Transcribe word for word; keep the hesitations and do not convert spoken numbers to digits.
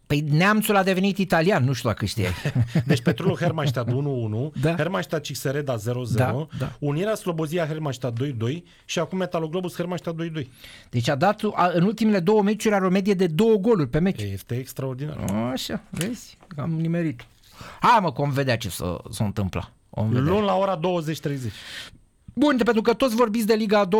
Păi Neamțul a devenit italian, nu știu dacă știai. Deci Petrolul Hermannstadt unu unu, Da. Hermannstadt Cixereda zero zero, Da, da. Unirea Slobozia Hermannstadt doi doi și acum Metaloglobus Hermannstadt doi doi. Deci a dat, a, în ultimele două meciuri are o medie de două goluri pe meci. Este extraordinar. Așa, vezi? Am nimerit. Hai mă, că vom vedea ce s-o, s-o întâmpla. Vom vedea. Luni la ora douăzeci treizeci. Bun, pentru că toți vorbiți de Liga a doua,